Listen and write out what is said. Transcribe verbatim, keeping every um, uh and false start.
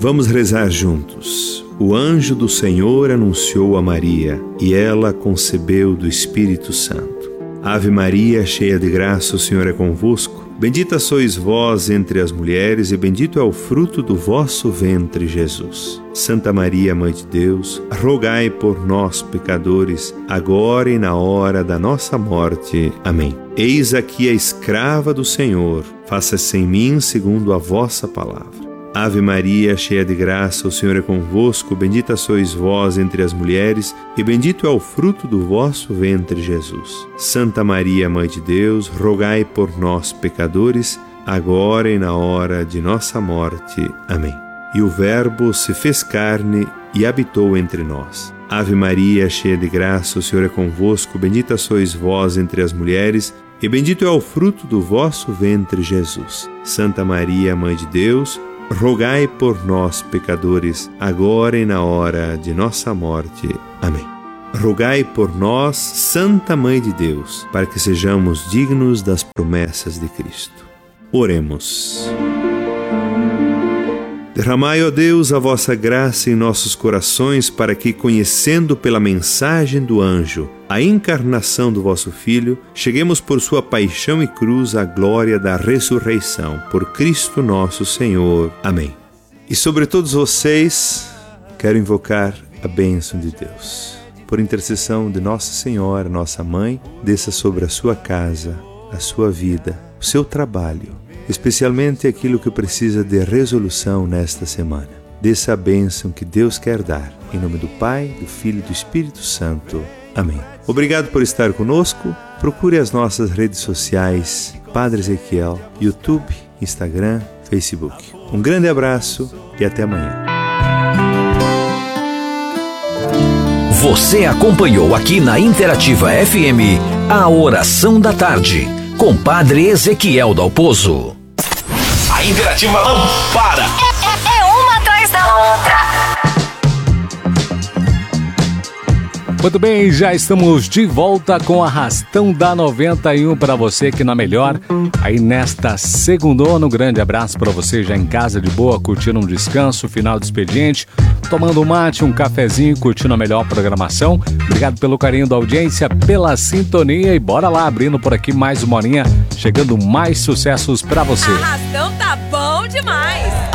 Vamos rezar juntos. O anjo do Senhor anunciou a Maria, e ela concebeu do Espírito Santo. Ave Maria, cheia de graça, o Senhor é convosco. Bendita sois vós entre as mulheres, e bendito é o fruto do vosso ventre, Jesus. Santa Maria, Mãe de Deus, rogai por nós, pecadores, agora e na hora da nossa morte. Amém. Eis aqui a escrava do Senhor, faça-se em mim segundo a vossa palavra. Ave Maria, cheia de graça, o Senhor é convosco, bendita sois vós entre as mulheres, e bendito é o fruto do vosso ventre, Jesus. Santa Maria, Mãe de Deus, rogai por nós, pecadores, agora e na hora de nossa morte. Amém. E o Verbo se fez carne e habitou entre nós. Ave Maria, cheia de graça, o Senhor é convosco, bendita sois vós entre as mulheres, e bendito é o fruto do vosso ventre, Jesus. Santa Maria, Mãe de Deus, rogai por nós, pecadores, agora e na hora de nossa morte. Amém. Rogai por nós, Santa Mãe de Deus, para que sejamos dignos das promessas de Cristo. Oremos. Derramai, ó Deus, a vossa graça em nossos corações, para que, conhecendo pela mensagem do anjo a encarnação do vosso Filho, cheguemos por sua paixão e cruz à glória da ressurreição. Por Cristo nosso Senhor. Amém. E sobre todos vocês, quero invocar a bênção de Deus. Por intercessão de Nossa Senhora, nossa Mãe, desça sobre a sua casa, a sua vida, o seu trabalho, especialmente aquilo que precisa de resolução nesta semana. Desça a bênção que Deus quer dar. Em nome do Pai, do Filho e do Espírito Santo. Amém. Obrigado por estar conosco. Procure as nossas redes sociais, Padre Ezequiel, YouTube, Instagram, Facebook. Um grande abraço e até amanhã. Você acompanhou aqui na Interativa F M a Oração da Tarde, com Padre Ezequiel Dalpozo. A Interativa não para! É, é, é uma atrás da outra. Muito bem, já estamos de volta com a Arrastão da noventa e um para você que na melhor. Aí nesta segundona, um grande abraço para você já em casa de boa, curtindo um descanso, final de expediente, tomando um mate, um cafezinho, curtindo a melhor programação. Obrigado pelo carinho da audiência, pela sintonia e bora lá, abrindo por aqui mais uma horinha, chegando mais sucessos para você. Arrastão tá bom demais!